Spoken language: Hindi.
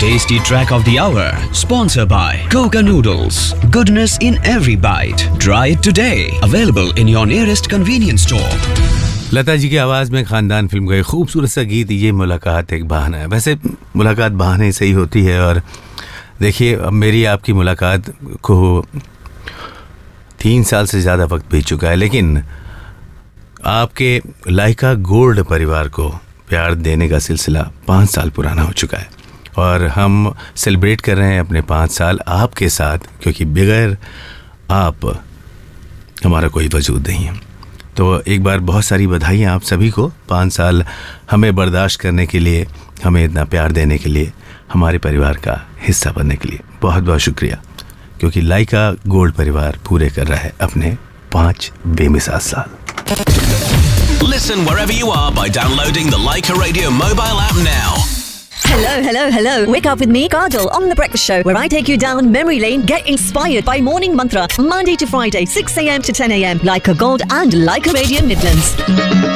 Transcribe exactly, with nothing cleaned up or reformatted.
tasty track of the hour, sponsored by Coca Noodles. Goodness in every bite. Try it today. Available in your nearest convenience store. Lata ji की आवाज़ में खानदान फिल्म का एक खूबसूरत सा गीत, ये मुलाकात एक बहाना है। वैसे मुलाकात बहाने से ही होती है। और देखिए, अब मेरी आपकी मुलाकात को तीन साल से ज़्यादा वक्त बीत चुका है, लेकिन आपके लाइका गोल्ड परिवार को प्यार देने का सिलसिला पाँच साल पुराना हो चुका है और हम सेलिब्रेट कर रहे हैं अपने पाँच साल आपके साथ, क्योंकि बगैर आप हमारा कोई वजूद नहीं है। तो एक बार बहुत सारी बधाइयाँ आप सभी को, पाँच साल हमें बर्दाश्त करने के लिए, हमें इतना प्यार देने के लिए, हमारे परिवार का हिस्सा बनने के लिए बहुत बहुत शुक्रिया, क्योंकि लाइका गोल्ड परिवार पूरे कर रहा है अपने पाँच बेमिसाल साल। Listen wherever you are by downloading the Leica Radio mobile app now. Hello, hello, hello. Wake up with me, Kajal, on The Breakfast Show, where I take you down memory lane, get inspired by Morning Mantra, Monday to Friday, six a.m. to ten a.m. Leica Gold and Leica Radio Midlands.